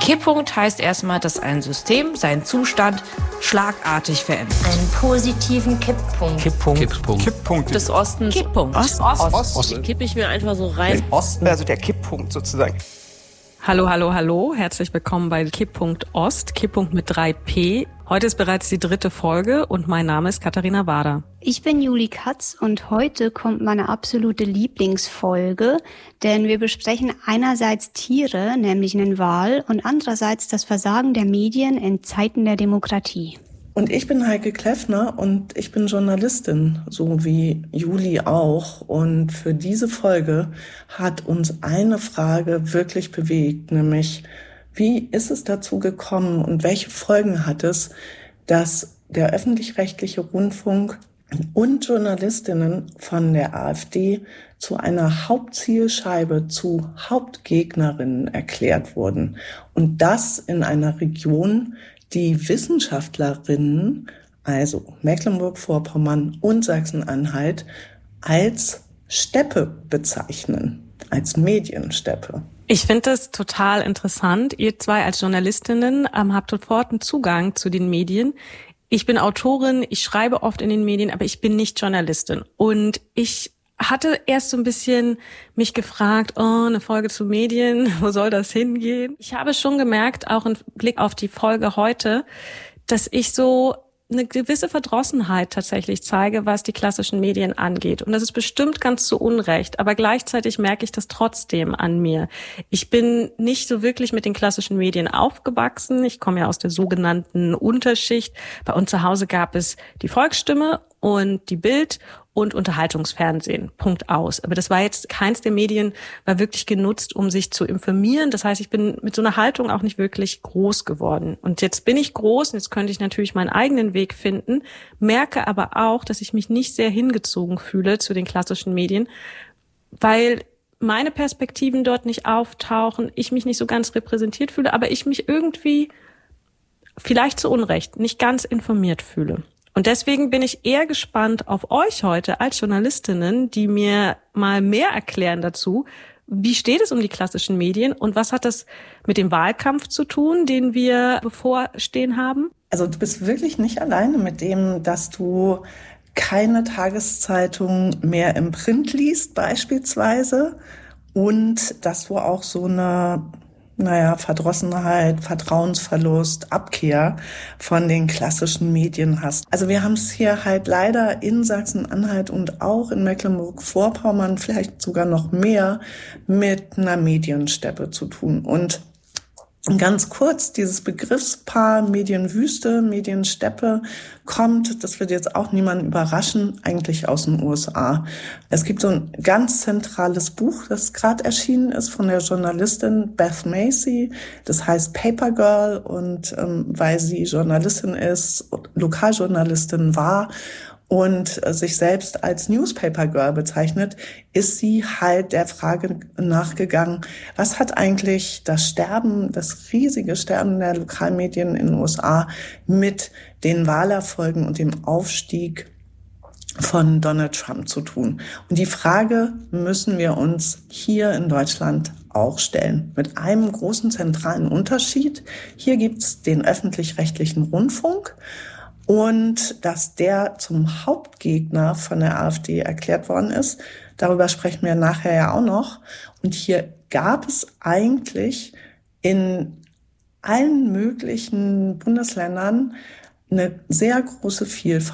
Kipppunkt heißt erstmal, dass ein System seinen Zustand schlagartig verändert. Einen positiven Kipppunkt. Kipppunkt. Des Ostens. Kipppunkt. Ost. Kippe ich mir einfach so rein. Osten, also der Kipppunkt sozusagen. Hallo. Herzlich willkommen bei Kipppunkt Ost, Kipppunkt mit 3P. Heute ist bereits die 3. Folge und mein Name ist Katharina Wader. Ich bin Juli Katz und heute kommt meine absolute Lieblingsfolge, denn wir besprechen einerseits Tiere, nämlich einen Wal, und andererseits das Versagen der Medien in Zeiten der Demokratie. Und ich bin Heike Kleffner und ich bin Journalistin, so wie Juli auch. Und für diese Folge hat uns eine Frage wirklich bewegt, nämlich wie ist es dazu gekommen und welche Folgen hat es, dass der öffentlich-rechtliche Rundfunk und Journalistinnen von der AfD zu einer Hauptzielscheibe, zu Hauptgegnerinnen erklärt wurden. Und das in einer Region, die Wissenschaftlerinnen, also Mecklenburg-Vorpommern und Sachsen-Anhalt, als Steppe bezeichnen, als Mediensteppe. Ich finde das total interessant. Ihr zwei als Journalistinnen habt sofort einen Zugang zu den Medien. Ich bin Autorin, ich schreibe oft in den Medien, aber ich bin nicht Journalistin. Und ich hatte erst so ein bisschen mich gefragt, eine Folge zu Medien, wo soll das hingehen? Ich habe schon gemerkt, auch im Blick auf die Folge heute, dass ich so eine gewisse Verdrossenheit tatsächlich zeige, was die klassischen Medien angeht. Und das ist bestimmt ganz zu Unrecht, aber gleichzeitig merke ich das trotzdem an mir. Ich bin nicht so wirklich mit den klassischen Medien aufgewachsen. Ich komme ja aus der sogenannten Unterschicht. Bei uns zu Hause gab es die Volksstimme und die Bild und Unterhaltungsfernsehen. Punkt aus. Aber das war jetzt keins der Medien, war wirklich genutzt, um sich zu informieren. Das heißt, ich bin mit so einer Haltung auch nicht wirklich groß geworden. Und jetzt bin ich groß und jetzt könnte ich natürlich meinen eigenen Weg finden, merke aber auch, dass ich mich nicht sehr hingezogen fühle zu den klassischen Medien, weil meine Perspektiven dort nicht auftauchen, ich mich nicht so ganz repräsentiert fühle, aber ich mich irgendwie, vielleicht zu Unrecht, nicht ganz informiert fühle. Und deswegen bin ich eher gespannt auf euch heute als Journalistinnen, die mir mal mehr erklären dazu, wie steht es um die klassischen Medien und was hat das mit dem Wahlkampf zu tun, den wir bevorstehen haben? Also du bist wirklich nicht alleine mit dem, dass du keine Tageszeitung mehr im Print liest beispielsweise und dass du auch so eine Verdrossenheit, Vertrauensverlust, Abkehr von den klassischen Medien hast. Also wir haben es hier halt leider in Sachsen-Anhalt und auch in Mecklenburg-Vorpommern, vielleicht sogar noch mehr, mit einer Mediensteppe zu tun. Und ganz kurz, dieses Begriffspaar Medienwüste, Mediensteppe kommt, das wird jetzt auch niemanden überraschen, eigentlich aus den USA. Es gibt so ein ganz zentrales Buch, das gerade erschienen ist von der Journalistin Beth Macy. Das heißt Paper Girl und weil sie Journalistin ist, Lokaljournalistin war und sich selbst als Newspaper Girl bezeichnet, ist sie halt der Frage nachgegangen, was hat eigentlich das riesige Sterben der Lokalmedien in den USA mit den Wahlerfolgen und dem Aufstieg von Donald Trump zu tun? Und die Frage müssen wir uns hier in Deutschland auch stellen. Mit einem großen zentralen Unterschied. Hier gibt's den öffentlich-rechtlichen Rundfunk. Und dass der zum Hauptgegner von der AfD erklärt worden ist, darüber sprechen wir nachher ja auch noch. Und hier gab es eigentlich in allen möglichen Bundesländern eine sehr große Vielfalt